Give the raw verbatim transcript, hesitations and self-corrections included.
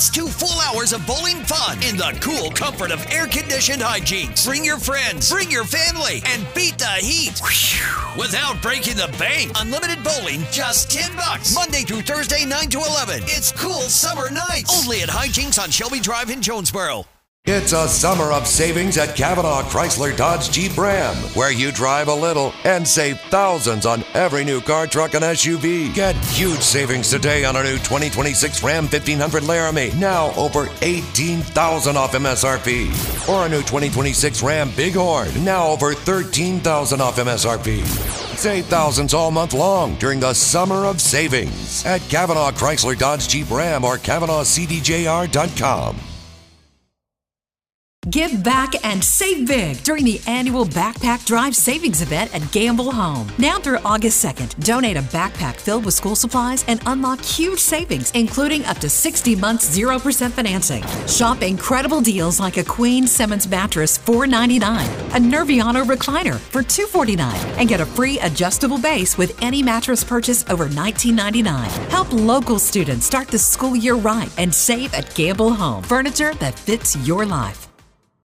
It's two full hours of bowling fun in the cool comfort of air-conditioned hijinks. Bring your friends, bring your family, and beat the heat without breaking the bank. Unlimited bowling, just ten bucks. Monday through Thursday, nine to eleven. It's cool summer nights. Only at Hijinks on Shelby Drive in Jonesboro. It's a summer of savings at Cavanaugh Chrysler Dodge Jeep Ram, where you drive a little and save thousands on every new car, truck, and S U V. Get huge savings today on a new twenty twenty-six Ram fifteen hundred Laramie, now over eighteen thousand dollars off M S R P. Or a new twenty twenty-six Ram Bighorn, now over thirteen thousand dollars off M S R P. Save thousands all month long during the summer of savings at Cavanaugh Chrysler Dodge Jeep Ram or Cavanaugh C D J R dot com. Give back and save big during the annual Backpack Drive Savings Event at Gamble Home. Now through August second, donate a backpack filled with school supplies and unlock huge savings, including up to sixty months zero percent financing. Shop incredible deals like a Queen Simmons mattress four ninety-nine, a Nerviano recliner for two forty-nine, and get a free adjustable base with any mattress purchase over nineteen ninety-nine. Help local students start the school year right and save at Gamble Home. Furniture that fits your life.